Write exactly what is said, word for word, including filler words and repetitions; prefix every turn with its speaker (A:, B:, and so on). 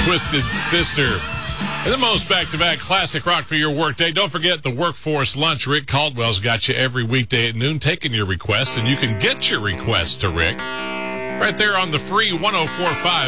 A: Twisted Sister. And the most back-to-back classic rock for your workday. Don't forget the Workforce Lunch. Rick Caldwell's got you every weekday at noon taking your requests, and you can get your requests to Rick right there on the free one oh four point five